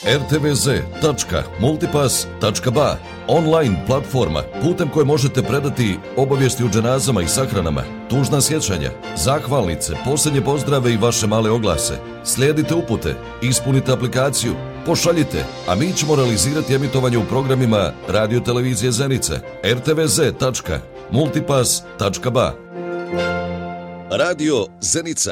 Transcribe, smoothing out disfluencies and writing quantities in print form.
rtvz.multipass.ba, online platforma putem koje možete predati obavijesti o dženazama i sahranama, tužna sjećanja, zahvalnice, posljednje pozdrave i vaše male oglase. Slijedite upute, ispunite aplikaciju, pošaljite, a mi ćemo realizirati emitovanje u programima Radio Televizije Zenica, rtvz.multipass.ba. Radio Zenica.